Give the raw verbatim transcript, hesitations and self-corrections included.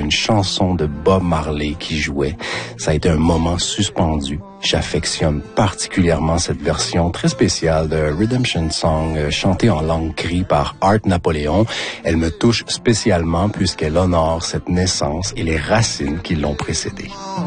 une chanson de Bob Marley qui jouait. Ça a été un moment suspendu. J'affectionne particulièrement cette version très spéciale de Redemption Song euh, chantée en langue cri par Art Napoléon. Elle me touche spécialement puisqu'elle honore cette naissance et les racines qui l'ont précédée.